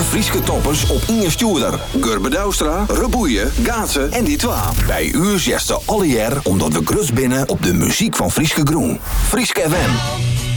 Frieske toppers op Inge Stuurder, Gurbe Douwstra, Reboeien, Gaatsen en die twa. Bij u zegt ze alle jaar omdat we grus binnen op de muziek van Frieske Groen. Frieske FM.